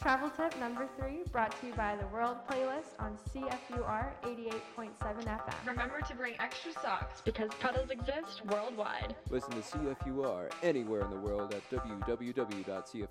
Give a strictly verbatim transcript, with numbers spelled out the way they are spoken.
Travel tip number three, brought to you by the World Playlist on C F U R eighty-eight point seven F M. Remember to bring extra socks because puddles exist worldwide. Listen to C F U R anywhere in the world at w w w dot c f